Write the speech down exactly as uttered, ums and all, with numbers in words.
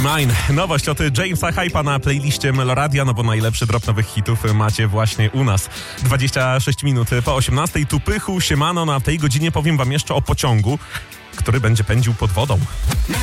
Mine. Nowość od Jamesa Hype'a na playliście Meloradia, no bo najlepszy drop nowych hitów macie właśnie u nas. dwadzieścia sześć minut po osiemnastej. Tu Pychu, siemano. Na tej godzinie powiem wam jeszcze o pociągu, który będzie pędził pod wodą.